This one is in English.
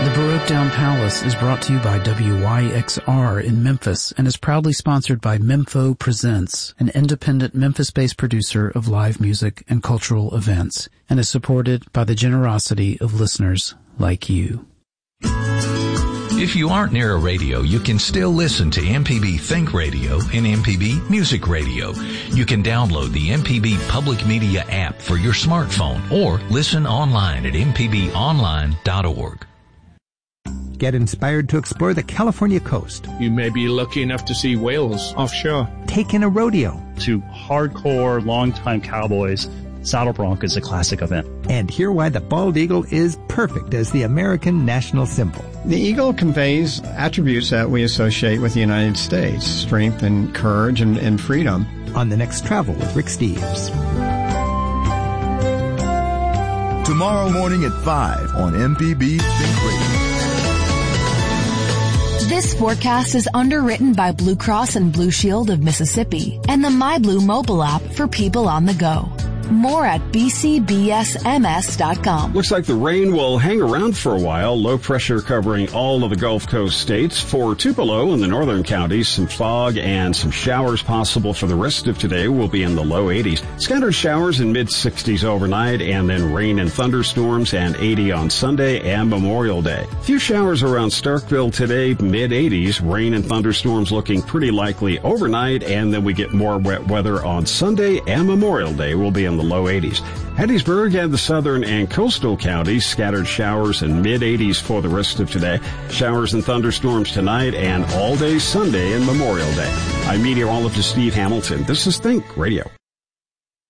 The Baroque Down Palace is brought to you by WYXR in Memphis and is proudly sponsored by Mempho Presents, an independent Memphis-based producer of live music and cultural events, and is supported by the generosity of listeners like you. If you aren't near a radio, you can still listen to MPB Think Radio and MPB Music Radio. You can download the MPB Public Media app for your smartphone or listen online at mpbonline.org. Get inspired to explore the California coast. You may be lucky enough to see whales offshore. Take in a rodeo. To hardcore, longtime cowboys, Saddle Bronc is a classic event. And hear why the bald eagle is perfect as the American national symbol. The eagle conveys attributes that we associate with the United States: strength and courage and freedom. On the next Travel with Rick Steves. Tomorrow morning at 5 on MPB Think Radio. This forecast is underwritten by Blue Cross and Blue Shield of Mississippi and the MyBlue mobile app for people on the go. More at bcbsms.com. Looks like the rain will hang around for a while. Low pressure covering all of the Gulf Coast states. For Tupelo in the northern counties, some fog and some showers possible for the rest of today. Will be in the low 80s. Scattered showers in mid-60s overnight, and then rain and thunderstorms, and 80 on Sunday and Memorial Day. Few showers around Starkville today, mid-80s. Rain and thunderstorms looking pretty likely overnight, and then we get more wet weather on Sunday and Memorial Day. Will be in the low 80s. Hattiesburg and the southern and coastal counties, scattered showers in mid-80s for the rest of today. Showers and thunderstorms tonight and all day Sunday and Memorial Day. I'm meteorologist Steve Hamilton. This is Think Radio.